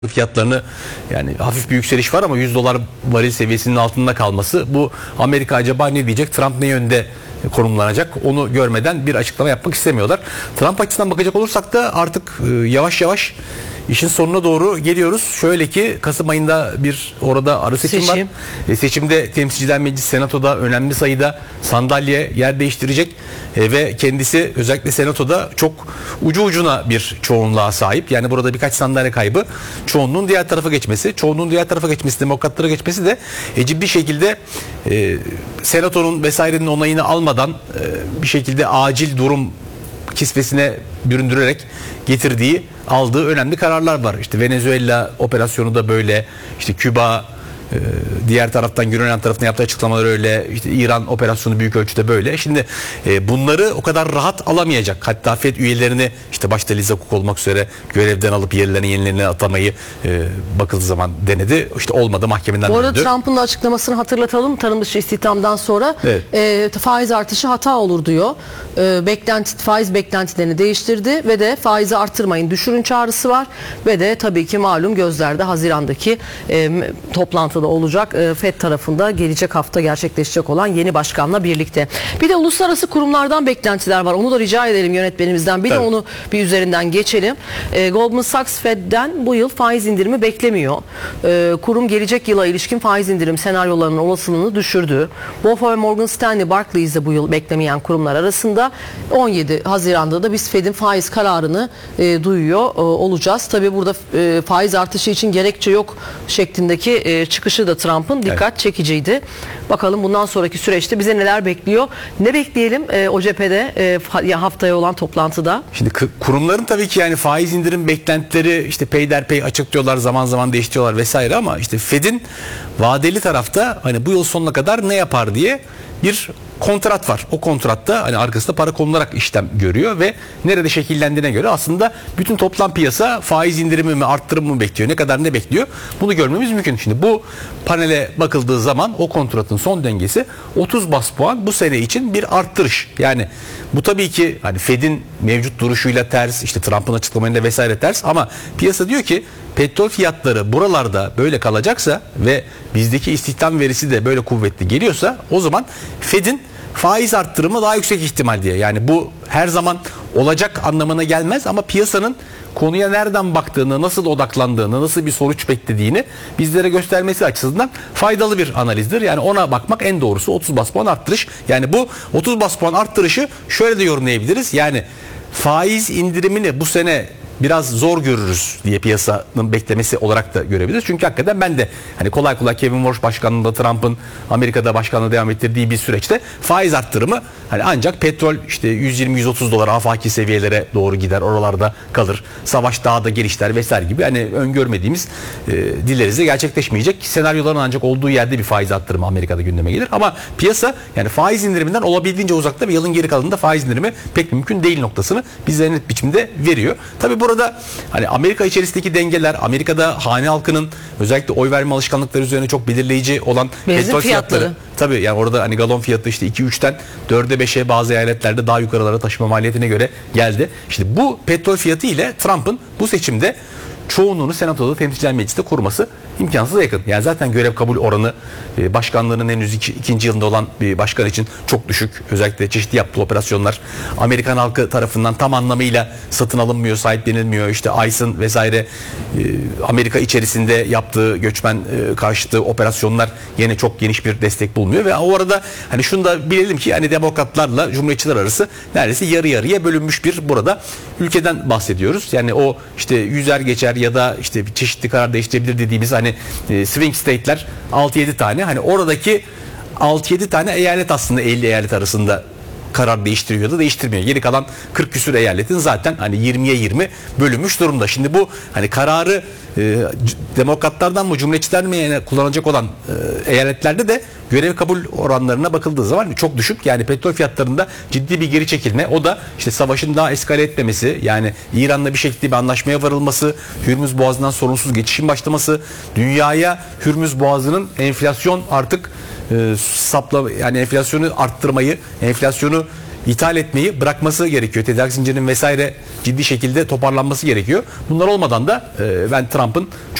fiyatlarını, yani hafif bir yükseliş var ama $100 varil seviyesinin altında kalması, bu Amerika acaba ne diyecek, Trump ne yönde konumlanacak, onu görmeden bir açıklama yapmak istemiyorlar. Trump açısından bakacak olursak da artık yavaş yavaş işin sonuna doğru geliyoruz. Şöyle ki Kasım ayında bir orada arı seçim var. Seçimde Temsilciler Meclisi, Senato'da önemli sayıda sandalye yer değiştirecek ve kendisi özellikle Senato'da çok ucu ucuna bir çoğunluğa sahip. Yani burada birkaç sandalye kaybı, çoğunluğun diğer tarafa geçmesi, demokratlara geçmesi de ciddi şekilde Senato'nun vesairenin onayını almadan bir şekilde acil durum kisvesine büründürerek aldığı önemli kararlar var. İşte Venezuela operasyonu da böyle, işte Küba, diğer taraftan Yunan tarafından yaptığı açıklamalar öyle, işte İran operasyonu büyük ölçüde böyle. Şimdi bunları o kadar rahat alamayacak. Hatta FED üyelerini, işte başta Liz Cook olmak üzere, görevden alıp yenilerine atamayı bakıldığı zaman denedi. İşte olmadı, mahkemeden döndü. Bu arada Trump'ın da açıklamasını hatırlatalım. Tarım dışı istihdamdan sonra faiz artışı hata olur diyor. Faiz beklentilerini değiştirdi ve de faizi arttırmayın, düşürün çağrısı var. Ve de tabii ki malum gözlerde Haziran'daki toplantıda olacak FED tarafında gelecek hafta gerçekleşecek olan yeni başkanla birlikte. Bir de uluslararası kurumlardan beklentiler var. Onu da rica edelim yönetmenimizden. De onu bir üzerinden geçelim. Goldman Sachs Fed'den bu yıl faiz indirimi beklemiyor. Kurum gelecek yıla ilişkin faiz indirim senaryolarının olasılığını düşürdü. BofA ve Morgan Stanley, Barclays de bu yıl beklemeyen kurumlar arasında. 17 Haziran'da da biz Fed'in faiz kararını duyuyor olacağız. Tabii burada faiz artışı için gerekçe yok şeklindeki çıkışı da Trump'ın dikkat çekiciydi. Bakalım bundan sonraki süreçte bize neler bekliyor? Ne bekleyelim o cephede haftaya olan toplantıda? Şimdi kurumların tabii ki yani faiz indirim beklentileri işte peyderpey açıklıyorlar, zaman zaman değiştiriyorlar vesaire, ama işte Fed'in vadeli tarafta hani bu yıl sonuna kadar ne yapar diye bir kontrat var. O kontratta hani arkasında para konularak işlem görüyor ve nerede şekillendiğine göre aslında bütün toplam piyasa faiz indirimi mi, arttırımı mı bekliyor, ne kadar ne bekliyor, bunu görmemiz mümkün. Şimdi bu panele bakıldığı zaman o kontratın son dengesi 30 bas puan bu sene için bir arttırış. Yani bu tabii ki hani Fed'in mevcut duruşuyla ters, işte Trump'ın açıklamalarıyla vesaire ters, ama piyasa diyor ki petrol fiyatları buralarda böyle kalacaksa ve bizdeki istihdam verisi de böyle kuvvetli geliyorsa, o zaman Fed'in faiz arttırımı daha yüksek ihtimal diye. Yani bu her zaman olacak anlamına gelmez, ama piyasanın konuya nereden baktığını, nasıl odaklandığını, nasıl bir sonuç beklediğini bizlere göstermesi açısından faydalı bir analizdir. Yani ona bakmak en doğrusu 30 bas puan arttırış. Yani bu 30 bas puan arttırışı şöyle de yorumlayabiliriz. Yani faiz indirimini bu sene biraz zor görürüz diye piyasanın beklemesi olarak da görebiliriz. Çünkü hakikaten ben de hani kolay kolay Kevin Walsh başkanlığında, Trump'ın Amerika'da başkanlığı devam ettirdiği bir süreçte faiz arttırımı hani ancak petrol işte 120-130 dolar afaki seviyelere doğru gider, oralarda kalır. Savaş daha da gelişler vesaire gibi hani öngörmediğimiz, dileriz de gerçekleşmeyecek senaryoların ancak olduğu yerde bir faiz arttırımı Amerika'da gündeme gelir. Ama piyasa yani faiz indiriminden olabildiğince uzakta ve yılın geri kalanında faiz indirimi pek mümkün değil noktasını bizlere net biçimde veriyor. Tabii burada hani Amerika içerisindeki dengeler, Amerika'da hane halkının özellikle oy verme alışkanlıkları üzerine çok belirleyici olan petrol fiyatları. Tabii yani orada hani galon fiyatı işte 2-3'ten 4'e 5'e, bazı eyaletlerde daha yukarılara taşıma maliyetine göre geldi. İşte bu petrol fiyatı ile Trump'ın bu seçimde çoğunluğunu Senato'da, Temsilciler Meclisi'nde kurması imkansıza yakın. Yani zaten görev kabul oranı başkanlığının henüz ikinci yılında olan bir başkan için çok düşük. Özellikle çeşitli yaptığı operasyonlar Amerikan halkı tarafından tam anlamıyla satın alınmıyor, sahiplenilmiyor. İşte ICE'ın vesaire Amerika içerisinde yaptığı göçmen karşıtı operasyonlar yine çok geniş bir destek bulmuyor ve o arada hani şunu da bilelim ki hani demokratlarla cumhuriyetçiler arası neredeyse yarı yarıya bölünmüş bir burada ülkeden bahsediyoruz. Yani o işte yüzer geçer ya da işte çeşitli karar değiştirebilir dediğimiz hani swing state'ler 6-7 tane, hani oradaki 6-7 tane eyalet aslında 50 eyalet arasında karar değiştiriyor ya da değiştirmiyor. Geri kalan 40 küsur eyaletin zaten hani 20'ye 20 bölünmüş durumda. Şimdi bu hani kararı demokratlardan mı, cumhuriyetçiler mi yani kullanacak olan eyaletlerde de görev kabul oranlarına bakıldığı zaman çok düşük. Yani petrol fiyatlarında ciddi bir geri çekilme. O da işte savaşın daha eskale etmemesi, yani İran'la bir şekilde bir anlaşmaya varılması, Hürmüz Boğazı'ndan sorunsuz geçişin başlaması, dünyaya Hürmüz Boğazı'nın enflasyon artık yani enflasyonu arttırmayı, enflasyonu ithal etmeyi bırakması gerekiyor. Tedarik zincirinin vesaire ciddi şekilde toparlanması gerekiyor. Bunlar olmadan da ben Trump'ın